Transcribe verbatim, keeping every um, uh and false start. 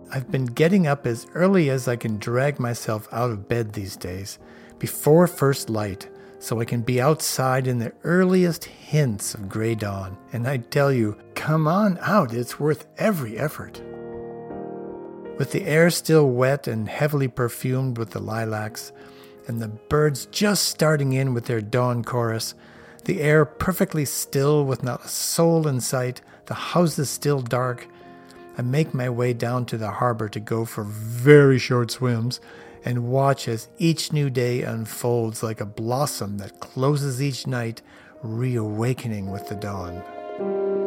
I've been getting up as early as I can drag myself out of bed these days, before first light, so I can be outside in the earliest hints of gray dawn. And I tell you, come on out, it's worth every effort. With the air still wet and heavily perfumed with the lilacs, and the birds just starting in with their dawn chorus, the air perfectly still with not a soul in sight, the houses still dark, I make my way down to the harbor to go for very short swims and watch as each new day unfolds like a blossom that closes each night, reawakening with the dawn.